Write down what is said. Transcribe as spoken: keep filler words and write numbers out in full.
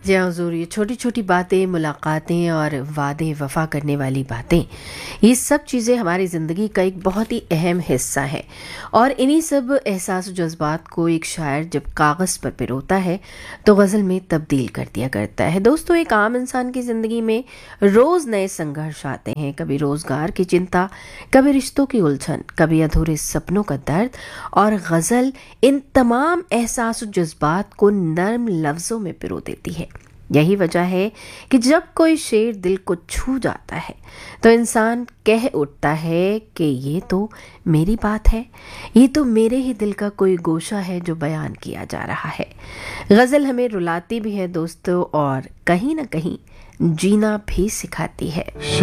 जी हाँ हुजूर, ये छोटी छोटी बातें, मुलाकातें और वादे वफा करने वाली बातें, ये सब चीज़ें हमारी ज़िंदगी का एक बहुत ही अहम हिस्सा है। और इन्हीं सब एहसास जज्बात को एक शायर जब कागज़ पर पिरोता है तो गज़ल में तब्दील कर दिया करता है। दोस्तों, एक आम इंसान की ज़िंदगी में रोज़ नए संघर्ष आते हैं। कभी रोज़गार की चिंता, कभी रिश्तों की उलझन, कभी अधूरे सपनों का दर्द, और गज़ल इन तमाम एहसास जज्बात को नर्म लफ्ज़ों में पिरो देती है। यही वजह है कि जब कोई शेर दिल को छू जाता है तो इंसान कह उठता है कि ये तो मेरी बात है, ये तो मेरे ही दिल का कोई गोशा है जो बयान किया जा रहा है। गज़ल हमें रुलाती भी है दोस्तों, और कहीं ना कहीं जीना भी सिखाती है।